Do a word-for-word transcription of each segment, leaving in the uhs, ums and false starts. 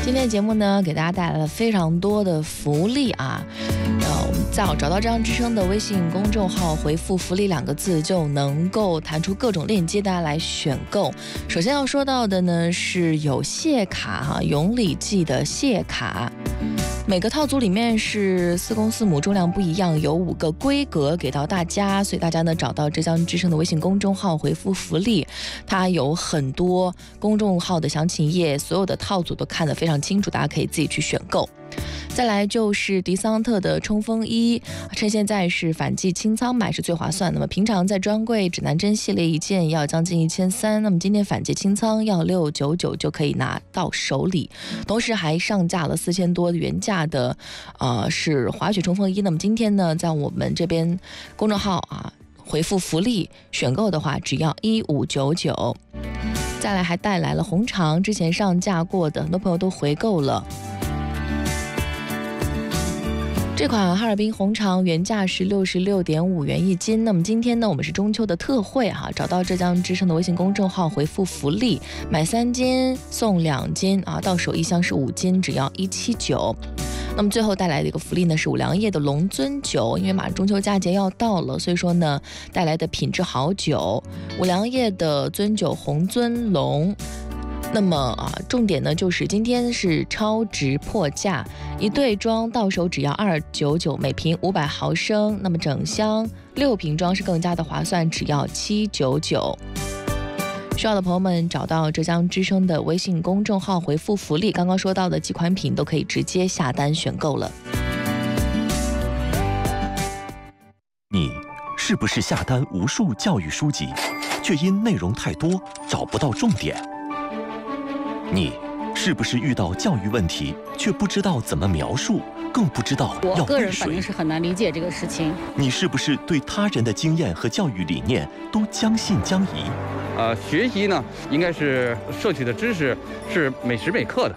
今天的节目呢，给大家带来了非常多的福利啊。呃，我们在找到这样之声的微信公众号，回复福利两个字就能够弹出各种链接，大家来选购。首先要说到的呢是有谢卡哈、啊，永礼记的谢卡。每个套组里面是四公四母，重量不一样，有五个规格给到大家，所以大家呢找到浙江之声的微信公众号，回复福利，它有很多公众号的详情页，所有的套组都看得非常清楚，大家可以自己去选购。再来就是迪桑特的冲锋衣，趁现在是反季清仓买是最划算。那么平常在专柜指南针系列一件要将近一千三，那么今天反季清仓要六九九就可以拿到手里，同时还上架了四千多原价的，呃是滑雪冲锋衣。那么今天呢，在我们这边公众号啊回复福利选购的话，只要一五九九。再来还带来了红肠，之前上架过的，很多朋友都回购了。这款哈尔滨红肠原价是六十六点五元一斤，那么今天呢，我们是中秋的特惠哈、啊，找到浙江之声的微信公众号，回复福利，买三斤送两斤啊，到手一箱是五斤，只要一七九。那么最后带来的一个福利呢，是五粮液的龙尊酒，因为马上中秋佳节要到了，所以说呢，带来的品质好酒，五粮液的尊酒红尊龙。那么啊，重点呢就是今天是超值破价，一对装到手只要二九九每瓶五百毫升，那么整箱六瓶装是更加的划算，只要七九九。需要的朋友们找到浙江之声的微信公众号，回复福利，刚刚说到的几款品都可以直接下单选购了。 你是不是下单无数教育书籍，却因内容太多找不到重点？你是不是遇到教育问题，却不知道怎么描述，更不知道要我个人背反正是很难理解这个事情。 你是不是对他人的经验和教育理念都将信将疑？ 呃，学习呢，应该是摄取的知识是每时每刻的。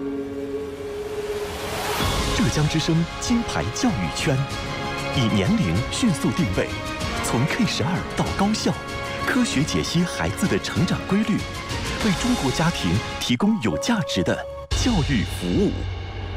浙江之声金牌教育圈，以年龄迅速定位，从 K 十二到高校，科学解析孩子的成长规律，为中国家庭提供有价值的教育服务。